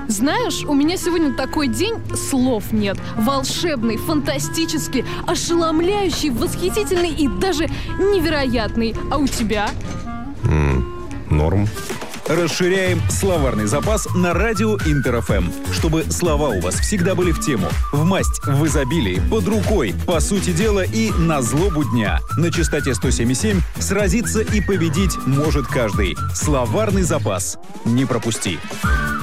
Знаешь, у меня сегодня такой день, слов нет. Волшебный, фантастический, ошеломляющий, восхитительный и даже невероятный. А у тебя? Норм. Расширяем словарный запас на радио Интер-ФМ, чтобы слова у вас всегда были в тему, в масть, в изобилии, под рукой, по сути дела и на злобу дня. На частоте 107,7 сразиться и победить может каждый. Словарный запас. Не пропусти.